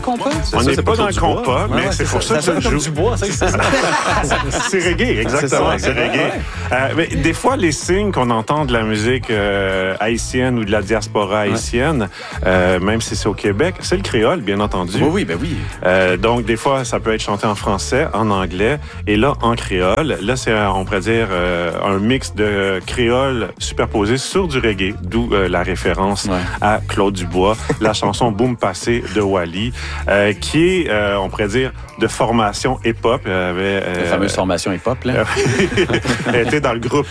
compas? On n'est pas dans le compas, mais c'est pour ça que ça joue. Du bois, c'est ça. C'est reggae, exactement. C'est reggae. Mais des fois, les signes qu'on entend de la musique haïtienne ou de la diaspora haïtienne, même si c'est au Québec, c'est le créole, bien entendu. Oui, ben oui. Donc, des fois, ça peut être chanté en français, en anglais, et là, en créole. Là, c'est, on pourrait dire, un mix de créole superposé sur du reggae, d'où la référence à Claude Dubois, la chanson Boom Passé de Wally, qui est, on pourrait dire, de formation hip-hop. La fameuse formation hip-hop, là. Elle était dans le groupe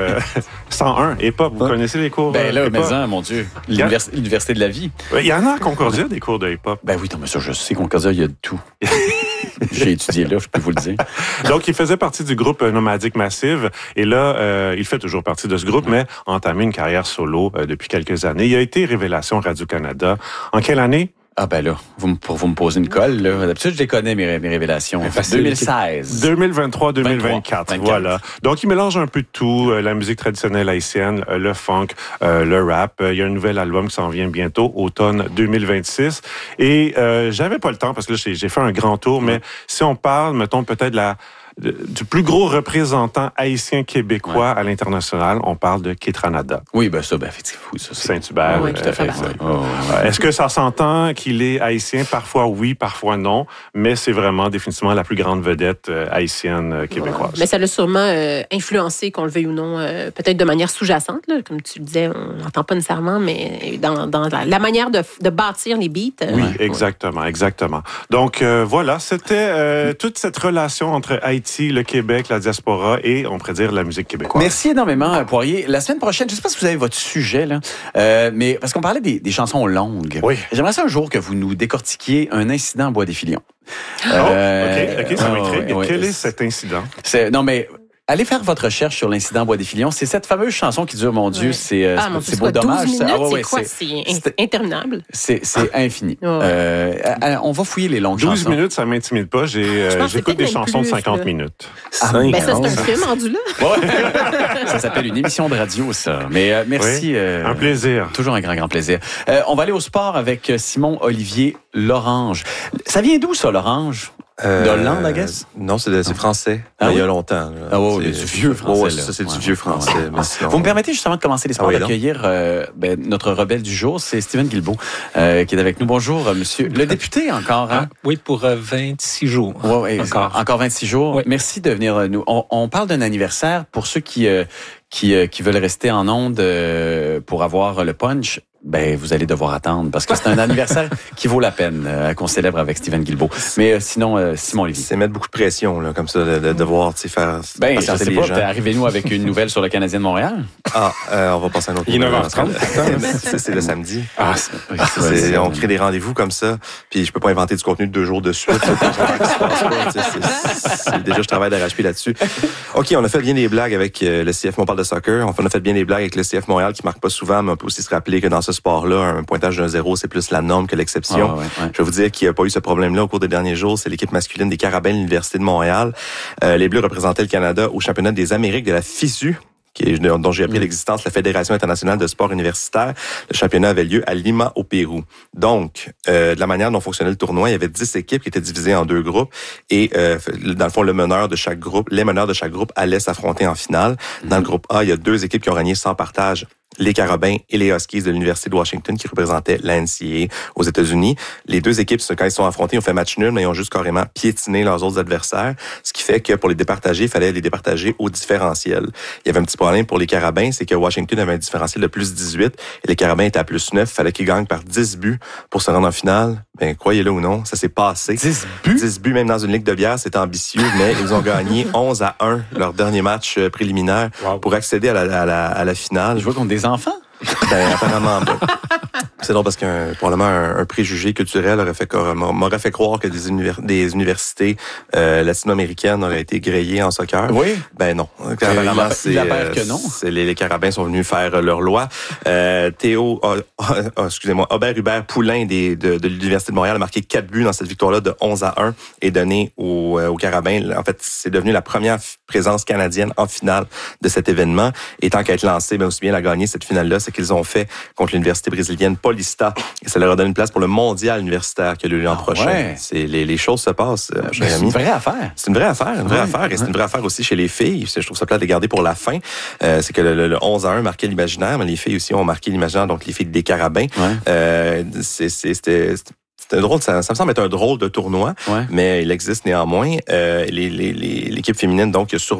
101 hip-hop. Vous connaissez les cours Ben là, hip-hop? mais mon Dieu, l'université de la vie. Il y en a à Concordia, des cours de hip-hop. Ben oui, non, mais ça, je sais, Concordia, il y a de tout. J'ai étudié là, je peux vous le dire. Donc, il faisait partie du groupe Nomadic Massive. Et là, il fait toujours partie de ce groupe, mais a entamé une carrière solo depuis quelques années. Il a été Révélation Radio-Canada. En quelle année? Ah ben là, vous me posez une colle, là. D'habitude, je les connais, mes révélations. 2016. 2023-2024, voilà. Donc, il mélange un peu de tout, la musique traditionnelle haïtienne, le funk, le rap. Il y a un nouvel album qui s'en vient bientôt, automne 2026. Et j'avais pas le temps, parce que là, j'ai fait un grand tour, mais si on parle, mettons, peut-être du plus gros représentant haïtien québécois à l'international, on parle de Kétranada. Oui, ben ça, effectivement. Ça, Saint-Hubert. Oui, tout à fait. Est-ce que ça s'entend qu'il est haïtien? Parfois oui, parfois non, mais c'est vraiment définitivement la plus grande vedette haïtienne québécoise. Mais ça l'a sûrement influencé, qu'on le veuille ou non, peut-être de manière sous-jacente, là, comme tu le disais, on n'entend pas nécessairement, mais dans la manière de bâtir les beats. Oui, exactement. Donc voilà, c'était toute cette relation entre Haïti, le Québec, la diaspora et, on pourrait dire, la musique québécoise. Merci énormément, Poirier. La semaine prochaine, je ne sais pas si vous avez votre sujet, là, mais parce qu'on parlait des chansons longues. Oui. J'aimerais ça un jour que vous nous décortiquiez un incident en Bois des Filions. OK, ça m'intrigue. Quel est cet incident? Non, mais allez faire votre recherche sur l'incident Bois des Filions. C'est cette fameuse chanson qui dure, mon Dieu, c'est beau dommage. 12 minutes, c'est interminable. C'est infini. On va fouiller les longues 12 chansons. minutes, ça m'intimide pas. J'écoute des chansons de 50 minutes. Ben ça, c'est un film rendu là. Ça s'appelle une émission de radio, ça. Mais merci. Un plaisir. Toujours un grand plaisir. On va aller au sport avec Simon-Olivier Lorange. Ça vient d'où, ça, Lorange? D'Hollande, I guess? Non, c'est français. Il y a longtemps. Là. Ah oui, du vieux français. Ça, c'est du vieux français. Mais sinon... Vous me permettez justement de commencer les sports, d'accueillir notre rebelle du jour, c'est Steven Guilbeault, qui est avec nous. Bonjour, monsieur. Le député, encore, hein? Oui, pour 26 jours. Oui, encore 26 jours. Oui. Merci de venir nous. On parle d'un anniversaire pour ceux qui veulent rester en onde pour avoir le punch. Ben, vous allez devoir attendre parce que c'est un anniversaire qui vaut la peine qu'on célèbre avec Steven Guilbeault. Mais sinon, Simon Lévy. C'est mettre beaucoup de pression, là, comme ça, de devoir faire. Ben, je sais pas. Arrivez-nous avec une nouvelle sur le Canadien de Montréal. On va passer à un autre. Il est 9h30. C'est le samedi. On crée des rendez-vous comme ça. Puis je peux pas inventer du contenu de 2 jours de suite. Déjà, je travaille d'arrache-pied là-dessus. OK, on a fait bien des blagues avec le CF. On parle de soccer. On a fait bien des blagues avec le CF Montréal qui marque pas souvent, mais on peut aussi se rappeler que dans ce sport-là, un pointage d'un 0, c'est plus la norme que l'exception. Je vais vous dire qu'il n'y a pas eu ce problème-là au cours des derniers jours. C'est l'équipe masculine des Carabins de l'Université de Montréal. Les Bleus représentaient le Canada au championnat des Amériques de la FISU, dont j'ai appris l'existence, la Fédération internationale de sport universitaire. Le championnat avait lieu à Lima, au Pérou. Donc, de la manière dont fonctionnait le tournoi, il y avait 10 équipes qui étaient divisées en 2 groupes et dans le fond, les meneurs de chaque groupe allaient s'affronter en finale. Dans le groupe A, il y a 2 équipes qui ont gagné sans partage. Les Carabins et les Huskies de l'Université de Washington qui représentaient la NCAA aux États-Unis. Les 2 équipes, quand ils sont affrontés, ont fait match nul, mais ils ont juste carrément piétiné leurs autres adversaires. Ce qui fait que pour les départager, il fallait les départager au différentiel. Il y avait un petit problème pour les Carabins, c'est que Washington avait un différentiel de plus 18 et les Carabins étaient à plus 9. Il fallait qu'ils gagnent par 10 buts pour se rendre en finale. Ben, croyez-le ou non, ça s'est passé. 10 buts? 10 buts, même dans une ligue de bière, c'était ambitieux, mais ils ont gagné 11-1 leur dernier match préliminaire pour accéder à la finale. Ils jouaient contre des enfants? Ben, apparemment, c'est drôle parce qu'un probablement un préjugé culturel m'aurait fait croire que des universités latino-américaines auraient été grillées en soccer. Oui. Ben non. Apparemment, que non. Les Carabins sont venus faire leur loi. Aubert Hubert Poulain de l'Université de Montréal a marqué 4 buts dans cette victoire-là de 11-1 et donné aux Carabins. En fait, c'est devenu la première présence canadienne en finale de cet événement. Et tant qu'à être lancé, ben aussi bien la gagner cette finale-là, c'est qu'ils ont fait contre l'Université brésilienne Paulista. Et ça leur a donné une place pour le mondial universitaire qui a lieu l'an prochain. Ouais. Les choses se passent, cher ami. C'est une vraie affaire. C'est une vraie affaire. Et c'est une vraie affaire aussi chez les filles. Je trouve ça plate de garder pour la fin. C'est que le 11-1 marquait l'imaginaire, mais les filles aussi ont marqué l'imaginaire, donc les filles des Carabins. Ouais. C'était drôle, ça me semble être un drôle de tournoi, mais il existe néanmoins. L'équipe féminine, donc,